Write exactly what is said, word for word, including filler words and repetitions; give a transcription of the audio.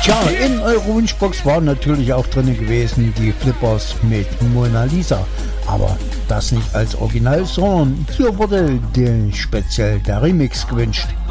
Tja, in eurer Wunschbox waren natürlich auch drin gewesen die Flippers mit Mona Lisa. Aber das nicht als Original, sondern hier wurde dir speziell der Remix gewünscht.